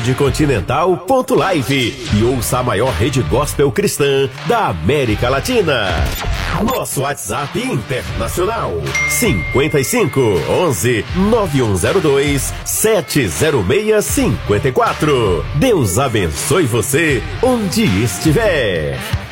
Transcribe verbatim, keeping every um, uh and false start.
rede continental ponto live e ouça a maior rede gospel cristã da América Latina. Nosso WhatsApp internacional cinquenta e cinco, onze, nove um zero dois, sete zero seis cinco quatro. Deus abençoe você onde estiver.